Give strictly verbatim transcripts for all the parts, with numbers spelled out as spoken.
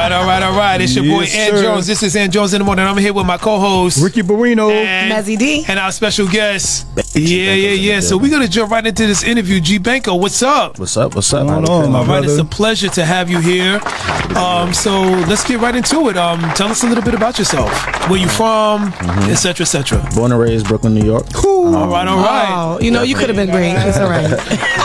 right, all right, all right. It's your boy, Yes, Ann sir. Jones. This is Ann Jones in the morning. I'm here with my co-host, Ricky Barino. and, Mazzy D. and our special guest. Yeah, yeah, yeah. So we're going to jump right into this interview. G Banko, what's up? What's up? What's up? What's going on, my All right, brother? it's a pleasure to have you here. Um, so let's get right into it. Um, tell us a little bit about yourself. Where you from, Mm-hmm. et cetera, et cetera. Born and raised Brooklyn, New York. All right, all right. Oh, you know, you could have been great. It's all right.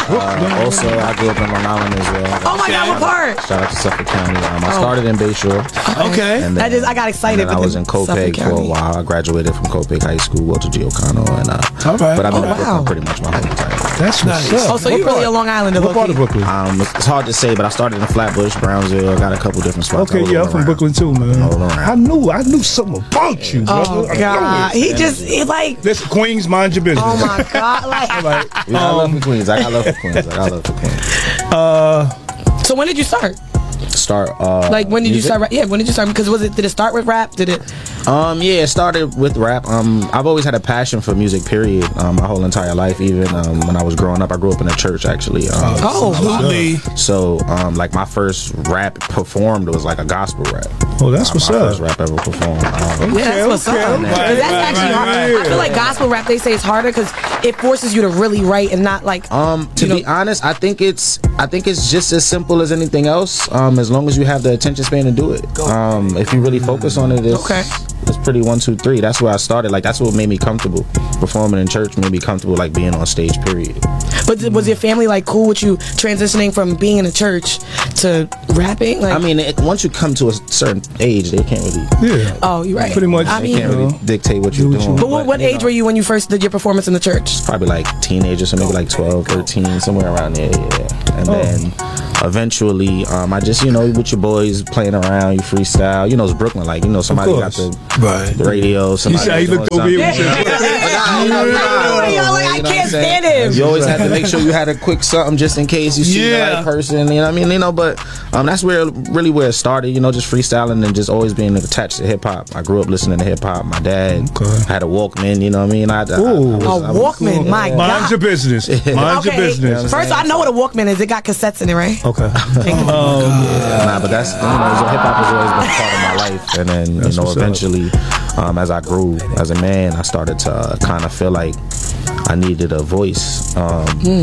Uh, also, I grew up in Long Island as well. Oh my God, what part? Shout out to Suffolk County. Um, I Oh. started in Bayshore. Okay. And I just- I got excited And then I with was the in Suffolk Copic for a County. while. I graduated from Copic High School, Walter G. O'Connell, and uh, All right. but I've been Oh, in Brooklyn wow. pretty much my whole entire life. That's what's Nice. up. Oh, so What you really part? a Long Islander, What part of low-key. Brooklyn? Um, it's hard to say, but I started in Flatbush, Brownsville. I got a couple different spots. Okay, all yeah, I'm over from around. Brooklyn too, man. All around. I knew, I knew something about you, brother. Oh I knew God, it. he just he like. Listen, Queens, mind your business. Oh my God, like. Like, Yeah, I love um, for Queens. I got love for Queens. I got love for Queens. uh, So when did you start? Start. Uh, Like when did you music? start? ra- Yeah, when did you start? Because was it? Did it start with rap? Did it? Um, yeah, it started with rap. Um, I've always had a passion for music, period. Um, my whole entire life, even um, when I was growing up, I grew up in a church, actually. Um, Oh, Absolutely. So, um, like my first rap performed was like a gospel rap. oh, that's Uh, what's my up. first rap ever performed. Um, yeah, that's what's okay, up. okay. 'Cause Right, that's right, actually right, hard. right. I feel like gospel rap. They say it's harder because it forces you to really write and not like. Um, to you be know- honest, I think it's I think it's just as simple as anything else. Um, as long as you have the attention span to do it. Um, if you really focus on it, it's, Okay. it's pretty one, two, three. That's where I started. Like that's what made me comfortable. Performing in church made me comfortable, like being on stage. Period. But th- was your family like cool with you transitioning from being in a church to rapping? Like, I mean, it, once you come to a certain age, they can't really Yeah. oh, you're right. Pretty much. I they mean, can't really dictate what Do you're what you doing. but what, what you age know, were you when you first did your performance in the church? Probably like teenager, so maybe like twelve, thirteen, somewhere around there. Yeah. And Oh. then eventually, um, I just, you know, with your boys playing around, you freestyle. You know, it's Brooklyn. Like, you know, somebody got course. the, Right. the radio. You Somebody see how he doing looked over here something. with your I know, like, I You know what can't I'm saying? stand him. You always have to make sure you had a quick something just in case you see Yeah. the right person. You know what I mean? You know, but um, that's where really where it started. You know, just freestyling and just always being attached to hip hop. I grew up listening to hip hop. My dad Okay. had a Walkman. You know what I mean? I, I, I, Ooh. was- A I was- Walkman, my Mind God. your business. Mind your Okay, business. first I know what a Walkman is. It got cassettes in it, right? Okay. Thank you. Um, Nah, but that's you know, hip hop has always been part of my life, and then That's you know, what's up. eventually, um, as I grew as a man, I started to uh, kind of feel like I needed a voice, um,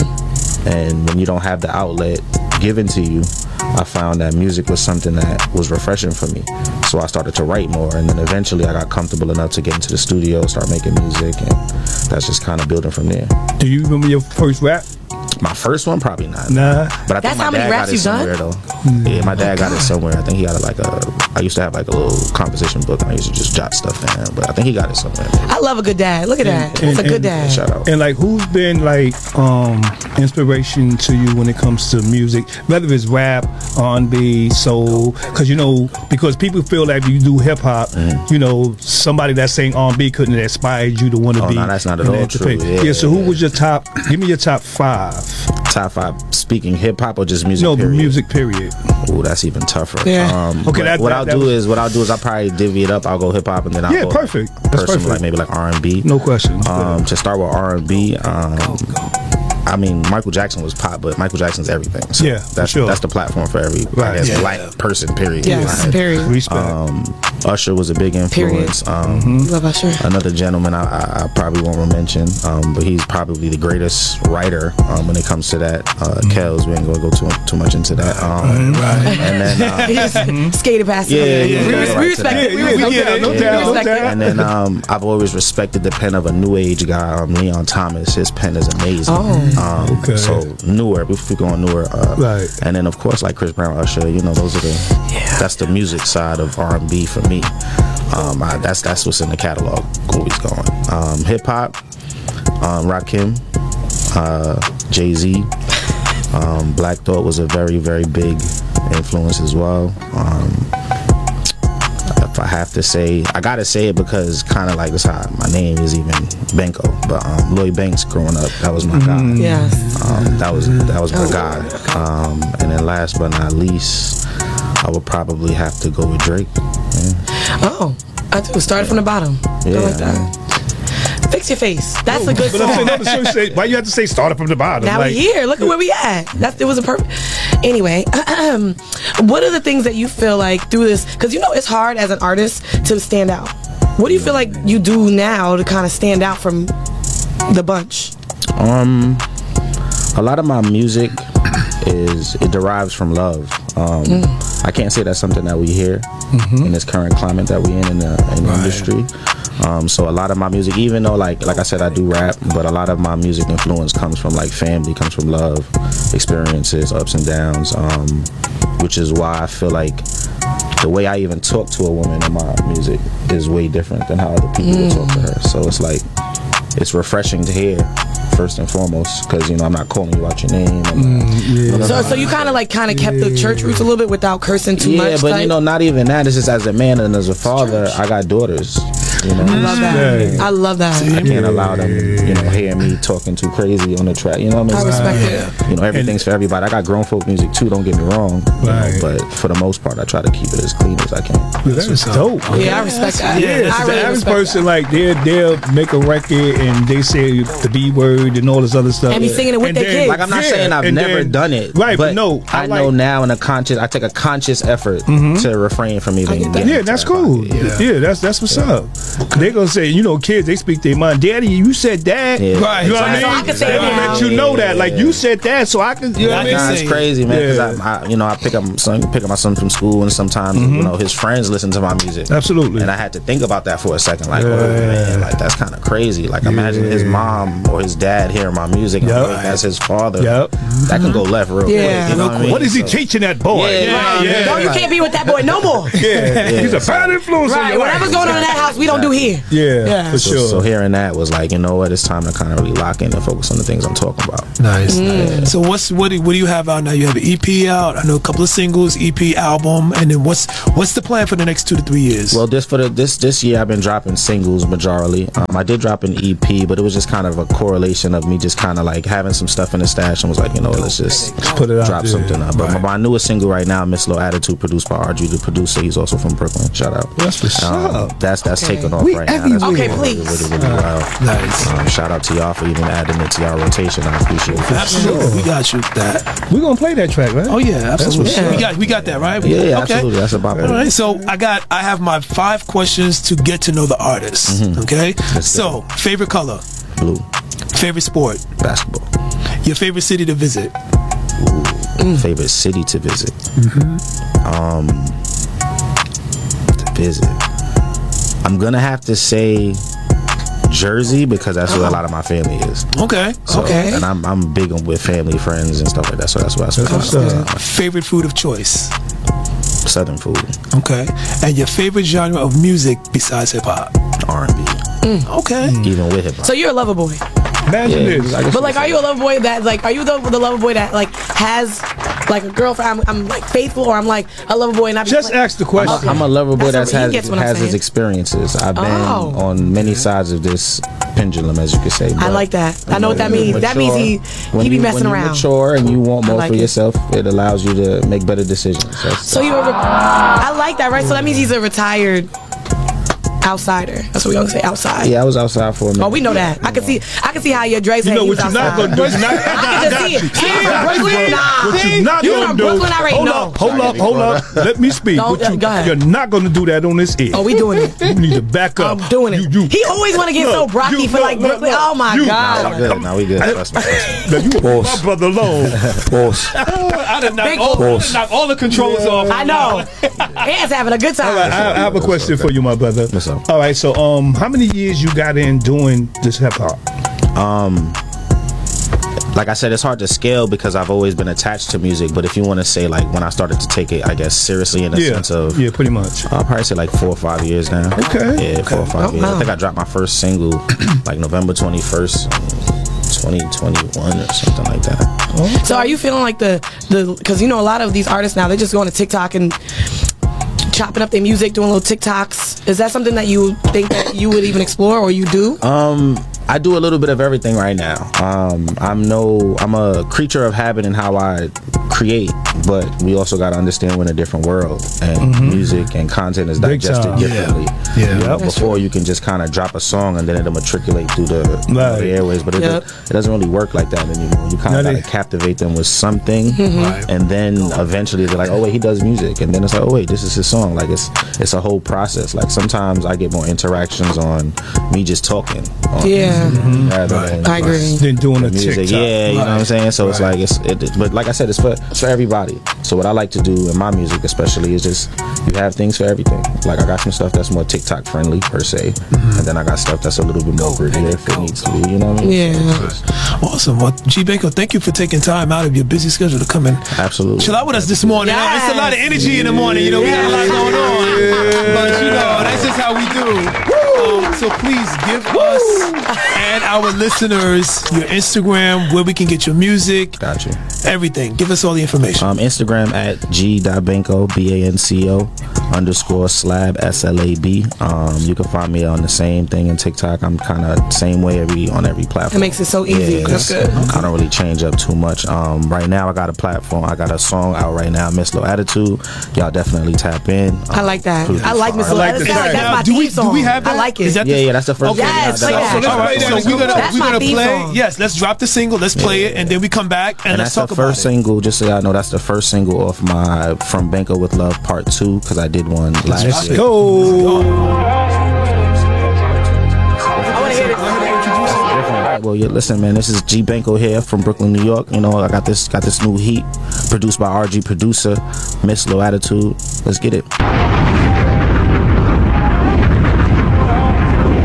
and when you don't have the outlet given to you, I found that music was something that was refreshing for me. So I started to write more, and then eventually I got comfortable enough to get into the studio, start making music, and that's just kind of building from there. do you remember your first rap? My first one, probably not. Nah. But I That's think my how many dad raps got it you've somewhere done? though. Yeah, my dad got it somewhere. I think he got it like a. I used to have like a little composition book, and I used to just jot stuff down. But I think he got it somewhere. I love a good dad. Look at that. That's a and- good dad. Shout out. And like, who's been like um inspiration to you when it comes to music, whether it's rap, R and B, soul? Because you know, because people feel that if you do hip hop, Mm. you know, somebody that's saying R and B couldn't have inspired you to want to Oh, be. no, that's not at in all that true. space. Yeah, So who yeah. was your top? Give me your top five. Top five speaking hip hop or just music? No, period? music. Period. Ooh, that's even tougher. Yeah. Um, Okay, but that- what that- I'll that do was- is what I'll do is I'll probably divvy it up. I'll go hip hop and then I'll Yeah, go perfect. That's personal, perfect. like maybe like R and B. No question. Um, to start with R and B, um, I mean Michael Jackson was pop, but Michael Jackson's everything. So Yeah, for that's sure. that's the platform for every Right. I guess, Yeah. black person. Period. Yes, Right. period. Respect. Um, Usher was a big influence. Um, Mm-hmm. Love Usher. Another gentleman I, I, I probably won't mention, um, but he's probably the greatest writer um, when it comes to that. Uh, Mm-hmm. Kells, we ain't gonna go too too much into that. Um, And then, uh, He just skated past Yeah, it. yeah, we, yeah, res- right we to respect that. it. We Yeah, respect yeah, it. no We doubt, no respect doubt. it. and then um, I've always respected the pen of a new age guy, um, Leon Thomas. His pen is amazing. Oh. Um, Okay. So newer, if we go on newer, uh, Right. And then of course like Chris Brown, Usher. You know, those are the that's the music side of R and B for me. Um, I, that's that's what's in the catalog, always going. Um, hip hop, um, Rakim, uh, Jay Z, um, Black Thought was a very very big influence as well. Um, if I have to say, I gotta say it because kind of like that's how my name is even Benko. But um, Lloyd Banks growing up, that was my guy. Yes. Um, that was that was my guy. Um, and then last but not least, I would probably have to go with Drake. Yeah. Oh, I do. Started from the bottom. I Yeah, like that. Fix Your Face. That's a good But I'm saying, song. no, the show say, why you have to say start it from the bottom? Now like, we here. Look at where we at. That's it was a perfect. Anyway, what are the things that you feel like through this? Because you know it's hard as an artist to stand out. What do you feel like you do now to kind of stand out from the bunch? Um, a lot of my music is it derives from love. Um, mm. I can't say that's something that we hear mm-hmm. in this current climate that we in in the, in the right. industry. Um, so a lot of my music, even though like like I said, I do rap, but a lot of my music influence comes from like family, comes from love, experiences, ups and downs. Um, which is why I feel like the way I even talk to a woman in my music is way different than how other people mm. would talk to her. So it's like it's refreshing to hear. First and foremost, because you know I'm not calling you out your name. Mm, yeah. So, so you kind of like kind of kept the church roots a little bit without cursing too yeah, much. Yeah, but type? you know, not even that. It's just as a man and as a father, I got daughters. You know, I love that. Yeah. I love that. I can't allow them, you know, hear me talking too crazy on the track. You know what I mean? I respect it. You know, everything's for everybody. I got grown folk music too. Don't get me wrong. You right. know, but for the most part, I try to keep it as clean as I can. Yeah, that is dope. Yeah, I respect that. Yeah, I the really average respect person that. like they they'll make a record and they say the B word and all this other stuff and be singing it with and their then, kids. Like I'm not yeah, saying I've and never then, done it, right? But no, I, I know like, now in a conscious. I take a conscious effort mm-hmm. to refrain from even. that. getting Yeah, into that's that cool. pocket. Yeah. Yeah. yeah, that's that's what's yeah. up. They gonna say, you know, kids they speak their mind. Daddy, you said that, Yeah. Right. You know what I mean? So I can say they it gonna now. let you know that, like you said that, so I can. You know Yeah, what I I mean? can Nah, say it's crazy, man. Because Yeah. I, I, you know, I pick up son, pick up my son from school, and sometimes Mm-hmm. you know his friends listen to my music. Absolutely. And I had to think about that for a second, like, Yeah. oh, man, like that's kind of crazy. Like, imagine his mom or his dad hearing my music, and Yep. like, that's his father. Yep. That can go left real Yeah. quick. You know what I mean? What is he So- teaching that boy? Yeah, yeah, yeah. yeah. No, you can't be with that boy no more. Yeah. He's a bad influence on Right. your life. Whatever's going on in that house, we don't do here. Yeah, Yeah. for So, sure. so hearing that was like, you know what? It's time to kind of really lock in and focus on the things I'm talking about. Nice. nice. So what's what do, what do you have out now? You have an E P out. I know a couple of singles, E P, album, and then what's what's the plan for the next two to three years? Well, this for the this this year I've been dropping singles majorly. Um, I did drop an E P, but it was just kind of a correlation of me just kind of like having some stuff in the stash and was like, you know, let's just put it out drop there. something up. But Right. my, my newest single right now, Miss Low Attitude, produced by R G, the producer. He's also from Brooklyn. Shout out. That's what's Um, up. that's that's Okay. taking off We right now. everywhere. That's Okay, doing please. Really, really, really well. Nice. Um, shout out to y'all for even adding it to y'all rotation. I appreciate it. Absolutely, we got you with that. We're gonna play that track, right? Oh yeah, absolutely. what's up. We got we got that right. Yeah, yeah, Okay. absolutely. That's about All right, so I got I have my five questions to get to know the artist. Okay, Let's so favorite color, Blue favorite sport, basketball. your favorite city to visit, Favorite city to visit. Um, to visit. I'm gonna have to say Jersey because that's where a lot of my family is. okay, So, Okay. And I'm I'm big on with family, friends, and stuff like that. So that's why I spend That's time what's with up. favorite food of choice, Southern food, okay, and your favorite genre of music besides hip hop, R and B, okay. even with hip hop. So you're a lover boy. Imagine Yeah, this. I guess But like, are you a lover boy that like, are you the, the lover boy that like has like a girlfriend? I'm, I'm like faithful, or I'm like a lover boy and I Just like, ask the question. Okay. I'm a lover boy That's that what- he has gets what I'm has his saying. experiences. I've been Oh. on many sides of this pendulum, as you could say. I but, like that. I you know what that when you means. That means he- when he be you- messing when you around. mature and you want I more like for it. yourself, it allows you to make better decisions. That's, So you're. A re- I like that, right? So that means he's a retired outsider. That's what we gonna say, outside. yeah, I was outside for a minute. Oh, we know that. I can see. I can see how your Dre's You head. know he what was you're not outside. gonna do? You're not, I can just see it. See, You from exactly, Brooklyn? bro. Nah. What you're not You gonna from do? Brooklyn? I already hold know. up, hold up, hold up. Let me speak. Don't- What you, go ahead. You're not gonna do that on this air. Oh, we doing it. You need to back up. I'm doing it. You, you, He always want to get so Look, brocky you- for like look, Brooklyn. look, Oh my you- Now god. we good. Now we good. Trust me. Trust me. Now, you Boss. my brother alone. Boss. I did knock Big all, boy. I done knocked all the controls off. I know. Ant's having a good All right, time. I, I have a question for you, my brother. What's up? All right, so um, how many years you got in doing this hip hop? Um, like I said, it's hard to scale because I've always been attached to music. But if you want to say like when I started to take it, I guess seriously in the Yeah, sense of yeah, pretty much. I'll probably say like four or five years now. Okay. Yeah, four or five Oh, years. wow. I think I dropped my first single like November twenty-first, twenty twenty-one or something like that. So are you feeling like the the because you know a lot of these artists now they're just going to TikTok and chopping up their music, doing little TikToks. Is that something that you think that you would even explore or you do? Um, I do a little bit of everything right now. Um, I'm no, I'm a creature of habit in how I create, but we also got to understand we're in a different world, and mm-hmm. music and content is Big digested time. differently. Yeah, yeah. You know, Yep. before you can just kind of drop a song and then it'll matriculate through the, Right. the airways, but it, Yep. it doesn't really work like that anymore. You kind No, of got they- to captivate them with something, Right. and then eventually they're like, oh wait, he does music, and then it's like, oh wait, this is his song. Like it's it's a whole process. Like sometimes I get more interactions on me just talking. On Yeah. music rather than I agree. Then doing a music. TikTok. Yeah, you know what I'm Right. saying. So it's Right. like it's, it, but like I said, it's for it's for everybody. So what I like to do in my music, especially, is just you have things for everything. Like I got some stuff that's more TikTok friendly per se, Mm-hmm. and then I got stuff that's a little bit more grittier if it needs to be. You know what I mean? Yeah. Awesome. Well, G Benko, thank you for taking time out of your busy schedule to come in. Absolutely. Chill out with us this morning. Yes. It's a lot of energy in the morning. You know, we got a lot going on. But, you know, that's just how we do. Um, so please give us and our listeners your Instagram, where we can get your music, Got you. everything. Give us all the information. Um, Instagram at g.benko, B A N C O underscore slab S L A B. Um, you can find me on the same thing in TikTok. I'm kind of same way every on every platform. It makes it so easy. Yeah, That's it's- good. I don't really change up too much. Um, right now I got a platform. I got a song out right now, Miss Low Attitude. Y'all definitely tap in. Um, I like that. Produced I like by Miss Art. Low. like That the sounds like track. that's my do we theme song. do we have that? I like it. Is that Yeah, yeah, that's the first Okay. thing. Yes, out. play That's- that. So let's All right, play that. so So we're gonna That's we're my gonna theme play. song. Yes, let's drop the single. Let's play it, and then we come back and, And let's that's talk the about first it. single, just so y'all know, that's the first single off my From Benko with Love Part Two, because I did one last Let's year. go. I want to hear it. Alright, well, yeah, listen, man. This is G Benko here from Brooklyn, New York. You know, I got this got this new heat produced by R G Producer, Miss Low Attitude. Let's get it.